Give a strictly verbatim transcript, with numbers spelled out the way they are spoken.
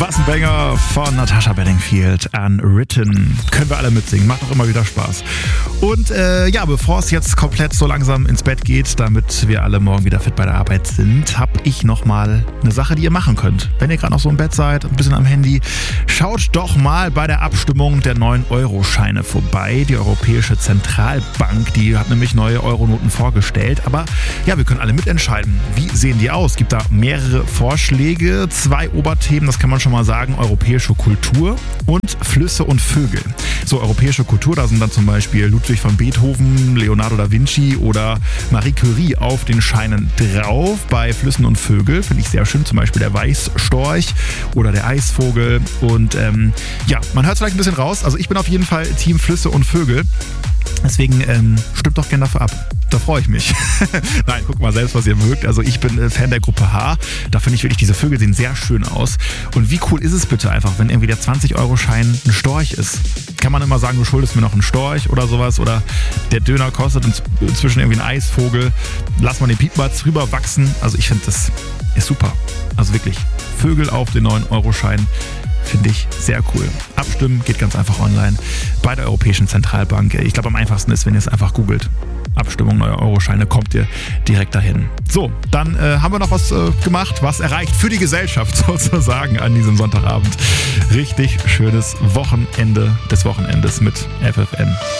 Was ein Banger von Natasha Bedingfield, Unwritten. Können wir alle mitsingen, macht auch immer wieder Spaß. Und äh, ja, bevor es jetzt komplett so langsam ins Bett geht, damit wir alle morgen wieder fit bei der Arbeit sind, habe ich nochmal eine Sache, die ihr machen könnt. Wenn ihr gerade noch so im Bett seid, ein bisschen am Handy, schaut doch mal bei der Abstimmung der neuen Euro-Scheine vorbei. Die Europäische Zentralbank, die hat nämlich neue Euronoten vorgestellt. Aber ja, wir können alle mitentscheiden. Wie sehen die aus? Es gibt da mehrere Vorschläge, zwei Oberthemen, das kann man schon mal sagen, europäische Kultur und Flüsse und Vögel. So, europäische Kultur, da sind dann zum Beispiel Ludwig van Beethoven, Leonardo da Vinci oder Marie Curie auf den Scheinen drauf. Bei Flüssen und Vögel finde ich sehr schön, zum Beispiel der Weißstorch oder der Eisvogel. Und ähm, ja, man hört es vielleicht ein bisschen raus. Also ich bin auf jeden Fall Team Flüsse und Vögel. Deswegen ähm, stimmt doch gerne dafür ab. Da freue ich mich. Nein, guck mal selbst, was ihr mögt. Also ich bin äh, Fan der Gruppe H. Da finde ich wirklich, diese Vögel sehen sehr schön aus. Und wie cool ist es bitte einfach, wenn irgendwie der zwanzig-Euro-Schein ein Storch ist? Kann man immer sagen, du schuldest mir noch einen Storch oder sowas. Oder der Döner kostet inzwischen irgendwie einen Eisvogel. Lass mal den Piepmatz rüber wachsen. Also ich finde, das ist super. Also wirklich, Vögel auf den neuen Euro-Schein. Finde ich sehr cool. Abstimmen geht ganz einfach online bei der Europäischen Zentralbank. Ich glaube, am einfachsten ist, wenn ihr es einfach googelt. Abstimmung neuer Euroscheine, kommt ihr direkt dahin. So, dann äh, haben wir noch was äh, gemacht, was erreicht für die Gesellschaft sozusagen an diesem Sonntagabend. Richtig schönes Wochenende des Wochenendes mit F F N.